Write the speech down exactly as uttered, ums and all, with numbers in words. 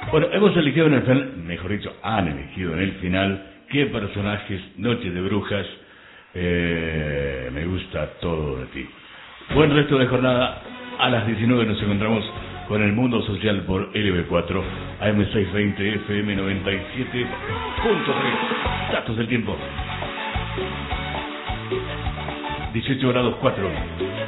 Bueno, hemos elegido en el final, mejor dicho, han elegido en el final, qué personajes, Noche de Brujas, eh, me gusta todo de ti. Buen resto de jornada, a las diecinueve nos encontramos con El Mundo Social por L B cuatro, A M seiscientos veinte, F M noventa y siete punto tres. Datos del tiempo. dieciocho grados cuatro.